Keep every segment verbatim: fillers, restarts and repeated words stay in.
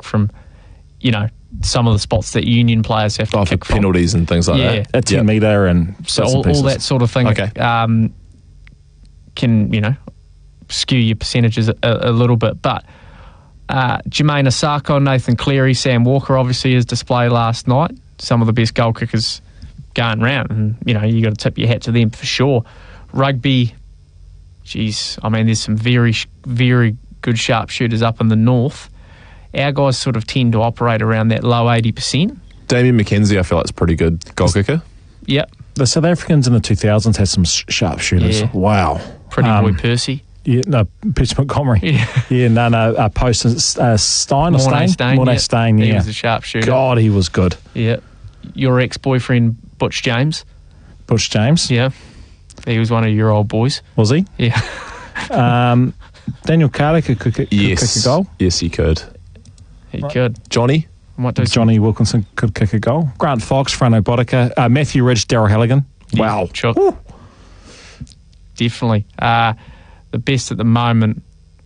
from, you know, some of the spots that Union players have to oh, kick for penalties from. and things like yeah. that. A ten yep. metre and so all, all that sort of thing okay. um, can, you know, skew your percentages a, a little bit. But uh, Jermaine Asako, Nathan Cleary, Sam Walker, obviously his display last night. Some of the best goal kickers going round, and you know you got to tip your hat to them for sure. Rugby, geez, I mean, there's some very, very good sharpshooters up in the north. Our guys sort of tend to operate around that low eighty percent. Damien McKenzie, I feel like, is a pretty good goal kicker. Yep. The South Africans in the two thousands had some sharpshooters. Yeah. Wow. Pretty um, boy Percy. Yeah, no, Percy Montgomery. Yeah, yeah no, no, uh, Post uh, Stein or Mornay Stein? Stein. Mornay Yep. Stein, yeah. He was a sharpshooter. God, he was good. Yeah. Your ex-boyfriend, Butch James. Butch James? Yeah. He was one of your old boys. Was he? Yeah. um, Daniel Carter could, could, could yes. kick a goal. Yes, he could. He right. could. Johnny? Might do Johnny some... Wilkinson could kick a goal. Grant Fox, Frano Bodica, uh, Matthew Ridge, Daryl Halligan. Yeah, wow. Sure. Definitely. Uh, the best at the moment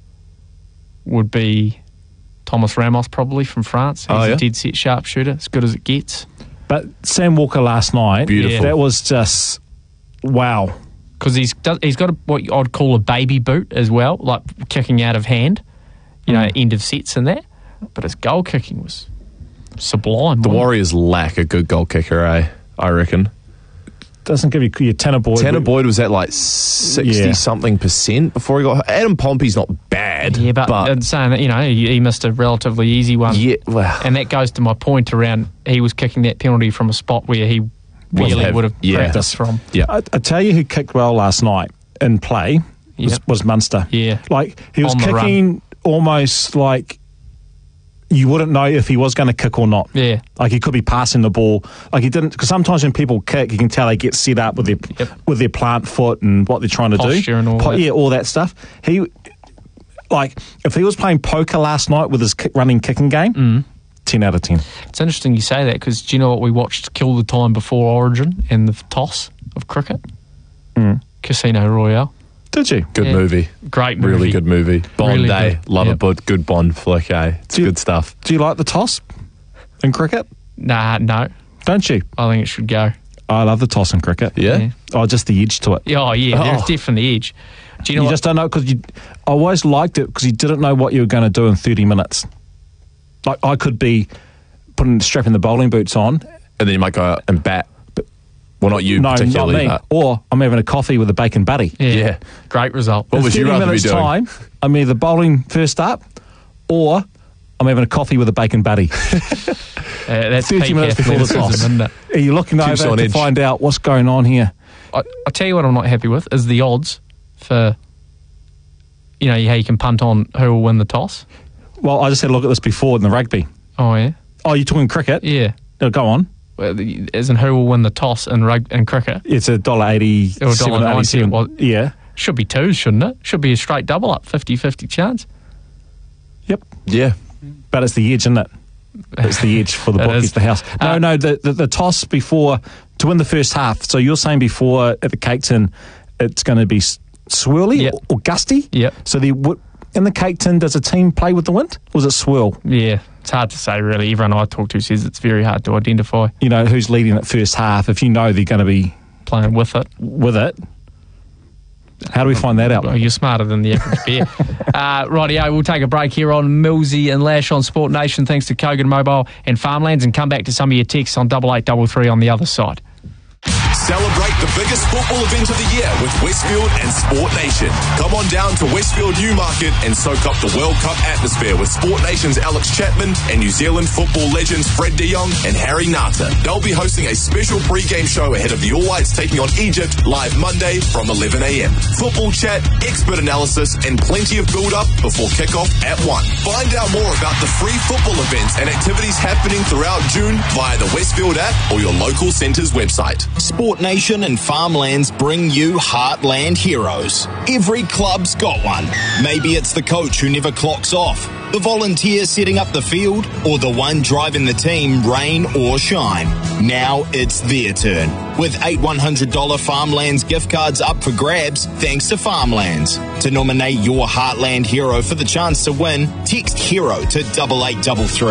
would be Thomas Ramos, probably, from France. He's oh, yeah? a dead set sharpshooter, as good as it gets. But Sam Walker last night, beautiful. That was just, wow. Because he's, he's got a, what I'd call a baby boot as well, like kicking out of hand, you know, Mm. end of sets and that. But his goal kicking was sublime. The wasn't it? Warriors lack a good goal kicker, eh? I reckon. Doesn't give you your Tanner Boyd. Tanner Boyd was at like sixty-something yeah. percent before he got... Adam Pompey's not bad. Yeah, but, but in saying that, you know, he, he missed a relatively easy one. Yeah, well... And that goes to my point around he was kicking that penalty from a spot where he really have, would have yeah. practiced from. Yeah. I, I tell you who kicked well last night in play was, Yep. was Munster. Yeah. Like, he was On the kicking run. almost like you wouldn't know if he was going to kick or not. Yeah. Like, he could be passing the ball. Like, he didn't... Because sometimes when people kick, you can tell they get set up with their Yep. with their plant foot and what they're trying to Posture do. and all Po- that. Yeah, all that stuff. He... Like, if he was playing poker last night with his kick, running kicking game, Mm. ten out of ten. It's interesting you say that because do you know what we watched kill the time before Origin and the toss of cricket? Mm. Casino Royale. Did you? Good Yeah. movie. Great movie. Really good movie. Bond Really Day. good. Love Yep. it, but good Bond flick, eh? It's Do you- good stuff. Do you like the toss in cricket? Nah, no. Don't you? I think it should go. I love the toss in cricket. Yeah? Yeah. Oh, just the edge to it. Oh, yeah, Oh. there's definitely edge. Do you know You what? just don't know because you. I always liked it because you didn't know what you were going to do in thirty minutes. Like I could be putting strapping the bowling boots on. And then you might go out and bat. But, well, not you No, not particularly. me. But Or I'm having a coffee with a bacon buddy. yeah. yeah. Great result. What In would you thirty rather be minutes doing? time, I'm either bowling first up, or I'm having a coffee with a bacon buddy. Uh, that's thirty peak minutes before the athleticism, toss. isn't it? Are you looking Keeps over on to edge. find out what's going on here? I, I tell you what I'm not happy with is the odds for, you know, how you can punt on who will win the toss. Well, I just had a look at this before in the rugby. Oh, yeah? Oh, you're talking cricket? Yeah. Oh, go on. Well, the- As in who will win the toss in, rug, in cricket. It's a dollar eighty. Or a dollar ninety, well- Yeah. Should be twos, shouldn't it? Should be a straight double up, fifty-fifty chance. Yep. Yeah. But it's the edge, isn't it? It's the edge for the It bookies, is. the house. No, Uh, no, the, the the toss before to win the first half. So you're saying before at the Cape Tin, it's going to be s- swirly Yep. or, or gusty. Yep. So the w- in the Cape Tin, does a team play with the wind? Or is it swirl? Yeah, it's hard to say, really. Everyone I talk to says it's very hard to identify You know who's leading at first half. If you know they're going to be playing with it. with it, how do we find that out? Well, you're smarter than the average bear. uh, rightio, we'll take a break here on Millsy and Lash on Sport Nation, thanks to Kogan Mobile and Farmlands, and come back to some of your texts on double eight double three on the other side. Celebrate the biggest football event of the year with Westfield and Sport Nation. Come on down to Westfield Newmarket and soak up the World Cup atmosphere with Sport Nation's Alex Chapman and New Zealand football legends Fred de Jong and Harry Nata. They'll be hosting a special pre-game show ahead of the All Whites taking on Egypt live Monday from eleven a.m. Football chat, expert analysis and plenty of build-up before kickoff at one. Find out more about the free football events and activities happening throughout June via the Westfield app or your local centre's website. Sport Nation and Farmlands bring you Heartland Heroes. Every club's got one. Maybe it's the coach who never clocks off, the volunteer setting up the field, or the one driving the team rain or shine. Now it's their turn. With eight one hundred dollars Farmlands gift cards up for grabs thanks to Farmlands. To nominate your Heartland hero for the chance to win, text HERO to double eight double three.